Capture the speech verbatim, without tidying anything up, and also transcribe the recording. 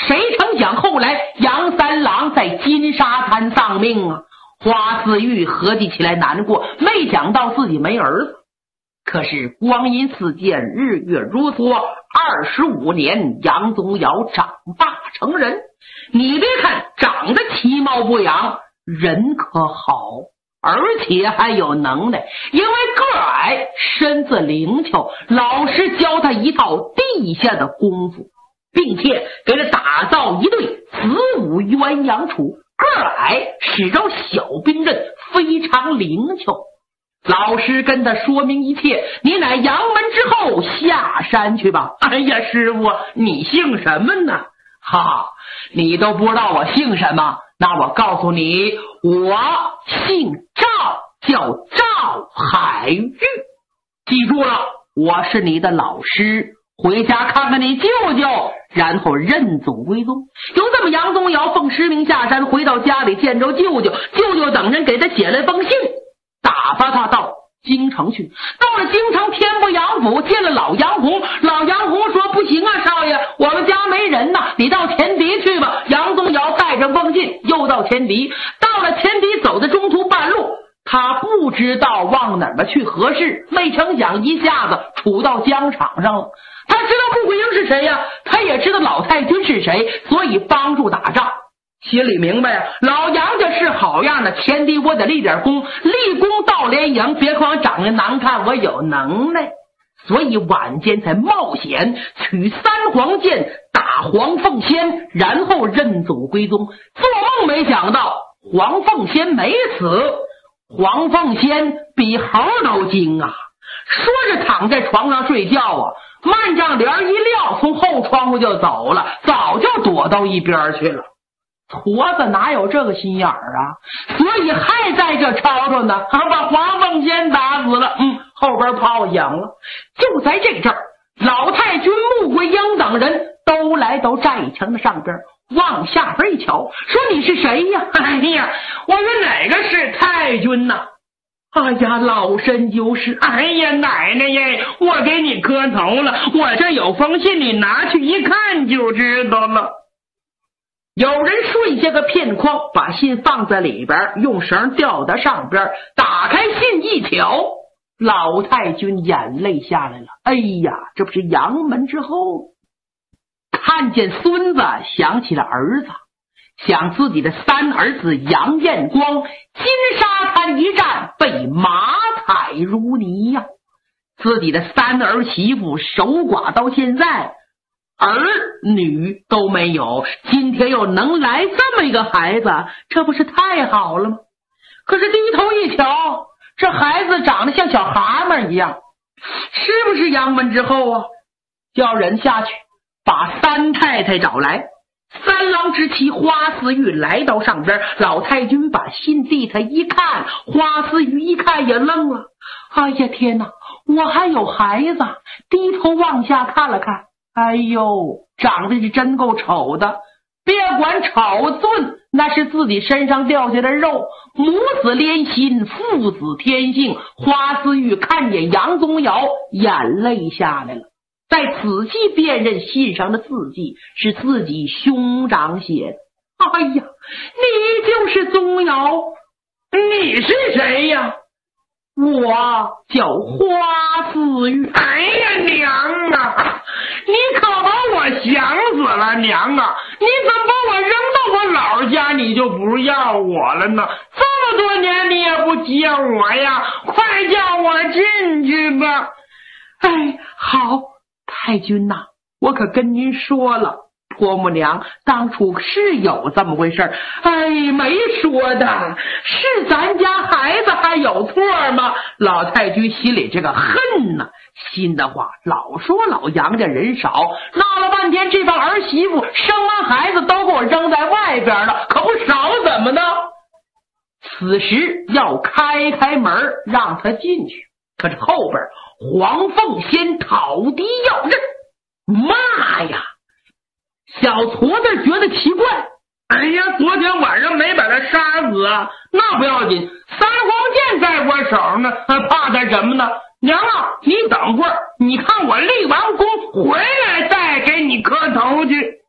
谁成想后来杨三郎在金沙滩丧命啊！花似玉合计起来难过，没想到自己没儿子。可是光阴似箭，日月如梭，二十五年，杨宗尧长大成人。你别看长得其貌不扬，人可好，而且还有能耐，因为个矮，身子灵巧，老师教他一套地下的功夫，并且给他打造一对子午鸳鸯杵。个矮，使着小兵刃，非常灵巧。老师跟他说明一切，你乃杨门之后，下山去吧。哎呀，师傅，你姓什么呢？哈，你都不知道我姓什么？那我告诉你，我姓赵，叫赵海玉。记住了，我是你的老师，回家看看你舅舅，然后认祖归宗。就这么，杨宗尧奉师命下山，回到家里见着舅舅，舅舅等人给他写了封信，打发他到京城去。到了京城天不杨府，见了老杨红。老杨红说：“不行啊，少爷，我们家没人呐，你到前敌去吧。”杨宗尧带着封信又到前敌。到了前敌，走的中途半路，他不知道往哪儿去合适，没成想一下子处到疆场上了。他知道穆桂英是谁呀、啊？他也知道老太君是谁，所以帮助打仗。心里明白呀、啊，老杨家是好样的，前敌我得立点功，立功到连营，别看我长得难看，我有能耐。所以晚间才冒险取三黄剑打黄凤仙，然后认祖归宗。做梦没想到黄凤仙没死，黄凤仙比猴都精啊！说着躺在床上睡觉啊，幔帐帘一撂，从后窗户就走了，早就躲到一边去了。矬子哪有这个心眼儿啊？所以还在这吵吵呢，把黄凤仙打死了。嗯，后边炮响了。就在这阵儿，老太君穆桂英等人都来到寨墙的上边，往下边一瞧，说：“你是谁呀？”“哎呀，我说哪个是太君呐？”“哎呀，老身就是。”“哎呀，奶奶耶，我给你磕头了，我这有封信，你拿去一看就知道了。”有人顺下个片框，把信放在里边，用绳吊到上边，打开信一瞧，老太君眼泪下来了。哎呀，这不是杨门之后，看见孙子，想起了儿子，想自己的三儿子杨彦光，金沙滩一战被马踩如泥呀、啊，自己的三儿媳妇守寡到现在，儿女都没有，今天又能来这么一个孩子，这不是太好了吗？可是低头一瞧，这孩子长得像小蛤蟆一样，是不是杨门之后啊？叫人下去把三太太找来。三郎之妻花似玉来到上边，老太君把信递他一看，花似玉一看也愣了。哎呀天哪，我还有孩子！低头往下看了看，哎呦，长得是真够丑的。别管丑俊，那是自己身上掉下的肉。母子连心，父子天性。花似玉看见杨宗尧，眼泪下来了。再仔细辨认信上的字迹，是自己兄长写的。哎呀，你就是宗尧？你是谁呀？我叫花似玉。哎呀，娘啊，你可把我想死了，娘啊！你怎么把我扔到我姥家，你就不要我了呢？这么多年你也不接我呀，快叫我进去吧。哎，好，太君呐，我可跟您说了，婆母娘当初是有这么回事，哎，没说的，是咱家孩子还有错吗？老太君心里这个恨呐，心的话老说老杨家人少，闹了半天这帮儿媳妇生完孩子都给我扔在外边了，可不少怎么呢？此时要开开门让他进去，可是后边黄凤仙讨敌要刃，妈呀！小矬子觉得奇怪，哎呀，昨天晚上没把他杀死啊，那不要紧，三黄剑在我手呢，怕他什么呢？娘啊，你等会儿，你看我立完功回来再给你磕头去。